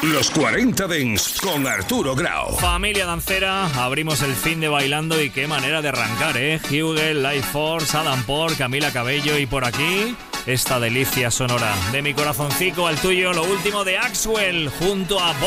Los 40 Dents con Arturo Grau. Familia dancera, abrimos el fin de bailando y qué manera de arrancar, ¿eh? Hugel, Life Force, Adam Port, Camila Cabello y por aquí esta delicia sonora. De mi corazoncico al tuyo, lo último de Axwell junto a